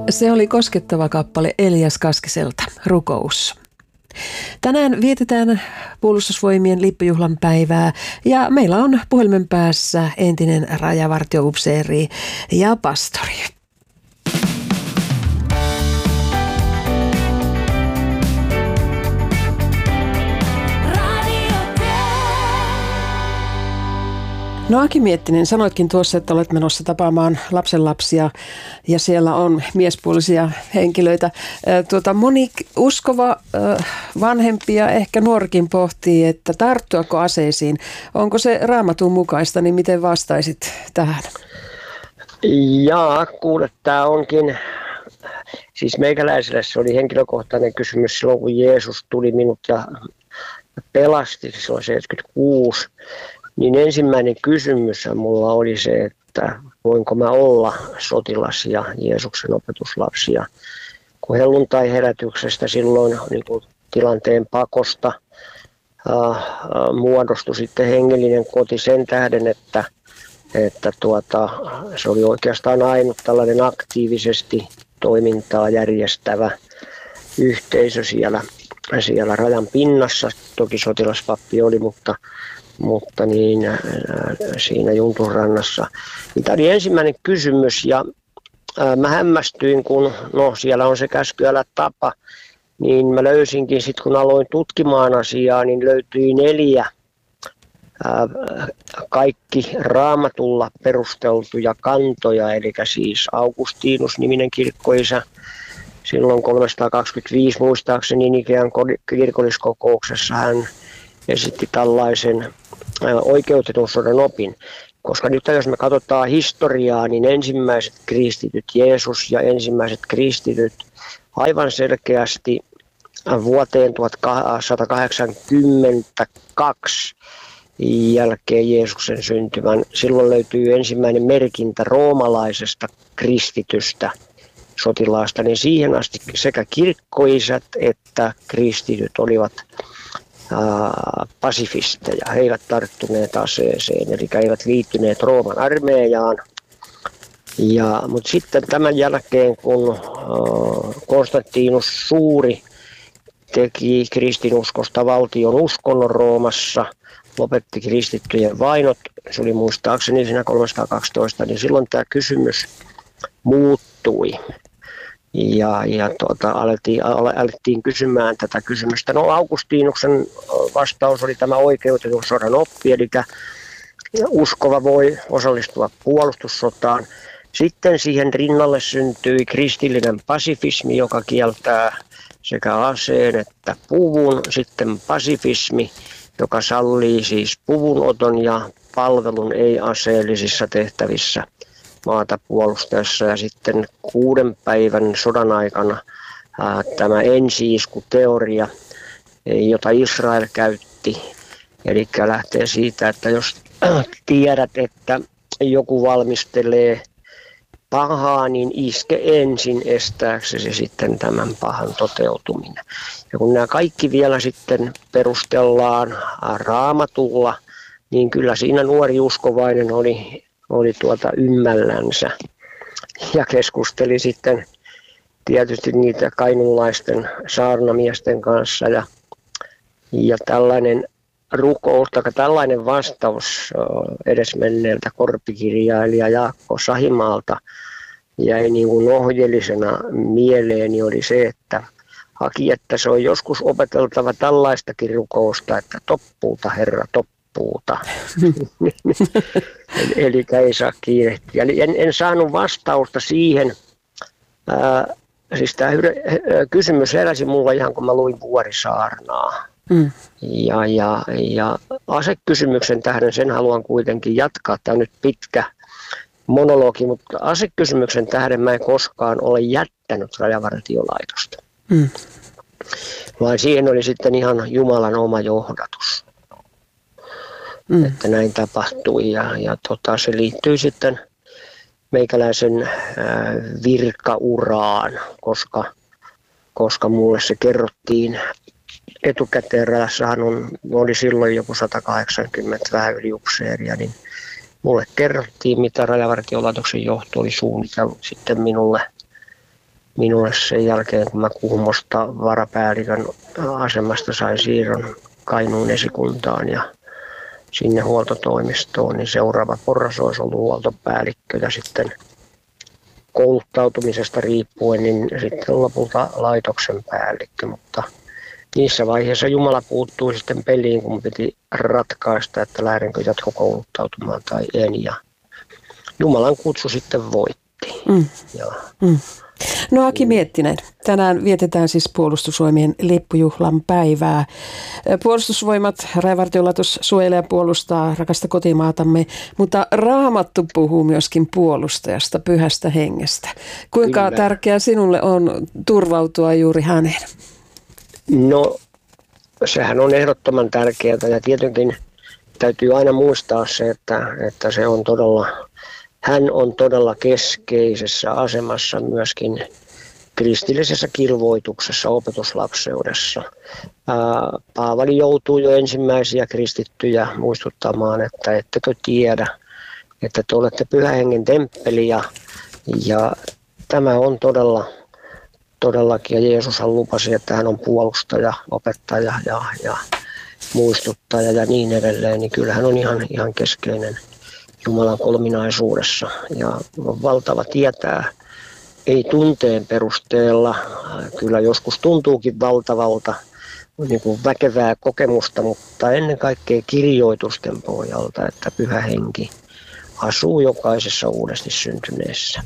Se oli koskettava kappale Elias Kaskiselta, Rukous. Tänään vietetään Puolustusvoimien lippujuhlan päivää ja meillä on puhelimen päässä entinen rajavartioupseeri ja pastori. No Aki Miettinen, sanoitkin tuossa, että olet menossa tapaamaan lapsenlapsia ja siellä on miespuolisia henkilöitä. Moni uskova vanhempi ja ehkä nuorikin pohtii, että tarttuako aseisiin. Onko se Raamatun mukaista, niin miten vastaisit tähän? Jaa, kuule, tämä onkin, siis meikäläiselle se oli henkilökohtainen kysymys silloin, kun Jeesus tuli minut ja pelasti silloin 76. Niin ensimmäinen kysymys mulla oli se, että voinko mä olla sotilas ja Jeesuksen opetuslapsi. Ja kun helluntai-herätyksestä silloin niin kuin tilanteen pakosta muodostui sitten hengellinen koti sen tähden, että se oli oikeastaan ainut tällainen aktiivisesti toimintaa järjestävä yhteisö siellä rajan pinnassa. Toki sotilaspappi oli, mutta niin, siinä Juntunrannassa. Tämä oli ensimmäinen kysymys ja mä hämmästyin, kun siellä on se käsky älä tapa, niin mä löysinkin sitten, kun aloin tutkimaan asiaa, niin löytyi 4 kaikki Raamatulla perusteltuja kantoja, eli siis Augustinus-niminen kirkkoisä, silloin 325 muistaakseni Nikean kirkolliskokouksessa hän esitti tällaisen oikeutetun sodan opin. Koska nyt jos me katsotaan historiaa, niin ensimmäiset kristityt, Jeesus ja ensimmäiset kristityt aivan selkeästi vuoteen 1182 jälkeen Jeesuksen syntymän. Silloin löytyy ensimmäinen merkintä roomalaisesta kristitystä sotilaasta, niin siihen asti sekä kirkkoisät että kristityt olivat pasifisteja. He eivät tarttuneet aseeseen, eli eivät liittyneet Rooman armeijaan. Mutta sitten tämän jälkeen, kun Konstantinus Suuri teki kristinuskosta valtion uskonnon Roomassa, lopetti kristittyjen vainot, se oli muistaakseni siinä 312, niin silloin tämä kysymys muuttui. Ja alettiin kysymään tätä kysymystä. No Augustinuksen vastaus oli tämä oikeutetun sodan oppi, eli uskova voi osallistua puolustussotaan. Sitten siihen rinnalle syntyi kristillinen pasifismi, joka kieltää sekä aseen että puvun. Sitten pasifismi, joka sallii siis puvunoton ja palvelun ei-aseellisissa tehtävissä maata puolustaessa. Ja sitten 6 päivän sodan aikana tämä ensi-iskuteoria, jota Israel käytti, eli lähtee siitä, että jos tiedät, että joku valmistelee pahaa, niin iske ensin estääksesi sitten tämän pahan toteutuminen. Ja kun nämä kaikki vielä sitten perustellaan Raamatulla, niin kyllä siinä nuori uskovainen oli ymmällänsä ja keskusteli sitten tietysti niitä kainuulaisten saarnamiesten kanssa ja tällainen rukous, tällainen vastaus edesmenneeltä korppikirjailija Jaakko Sahimaalta jäi niin kuin ohjellisena mieleeni oli se, että haki, että se on joskus opeteltava tällaistakin rukousta, että toppuuta Herra, toppuuta. Eli ei saa kiirehtiä. Eli en saanut vastausta siihen. Siis tämä kysymys heräsi mulla ihan kun mä luin Vuorisaarnaa. Ja asekysymyksen tähden sen haluan kuitenkin jatkaa. Tämä on nyt pitkä monologi, mutta asekysymyksen tähden mä en koskaan ole jättänyt Rajavartiolaitosta. Vaan siihen oli sitten ihan Jumalan oma johdatus. Että näin tapahtui ja se liittyy sitten meikäläisen virkauraan, koska mulle se kerrottiin etukäteen. Rajassahan oli silloin joku 180 vähän yli upseeria, niin mulle kerrottiin, mitä Rajavartiolaitoksen johto oli suunnitellut sitten minulle minulle sen jälkeen, kun mä Kuhmosta varapäällikön asemasta sain siirron Kainuun esikuntaan ja sinne huoltotoimistoon, niin seuraava porras olisi ollut huoltopäällikkö ja sitten kouluttautumisesta riippuen, niin sitten lopulta laitoksen päällikkö, mutta niissä vaiheissa Jumala puuttui sitten peliin, kun piti ratkaista, että lähdenkö jatkokouluttautumaan tai en, ja Jumalan kutsu sitten voitti. No Aki Miettinen, tänään vietetään siis Puolustusvoimien lippujuhlan päivää. Puolustusvoimat, Rajavartiolaitos suojelee ja puolustaa rakasta kotimaatamme, mutta Raamattu puhuu myöskin puolustajasta, pyhästä hengestä. Kuinka Kyllä. tärkeää sinulle on turvautua juuri häneen? No, sehän on ehdottoman tärkeää ja tietenkin täytyy aina muistaa se, että se on hän on todella keskeisessä asemassa myöskin kristillisessä kirvoituksessa, opetuslapseudessa. Paavali joutuu jo ensimmäisiä kristittyjä muistuttamaan, että ettekö tiedä, että te olette Pyhän Hengen temppeli ja tämä on todellakin, ja Jeesushan lupasi, että hän on puolustaja, opettaja ja muistuttaja ja niin edelleen, niin kyllä hän on ihan keskeinen Jumalan kolminaisuudessa ja valtava tietää, ei tunteen perusteella, kyllä joskus tuntuukin valtavalta, niin kuin väkevää kokemusta, mutta ennen kaikkea kirjoitusten pohjalta, että Pyhä Henki asuu jokaisessa uudesti syntyneessä.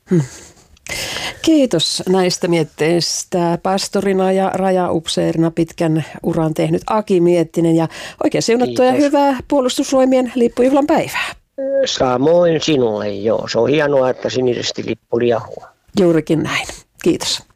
Kiitos näistä mietteistä. Pastorina ja rajaupseerina pitkän uran tehnyt Aki Miettinen ja oikein siunattua ja hyvää Puolustusvoimien lippujuhlan päivää. Samoin sinulle, joo. Se on hienoa, että siniristilippu liahuu. Juurikin näin. Kiitos.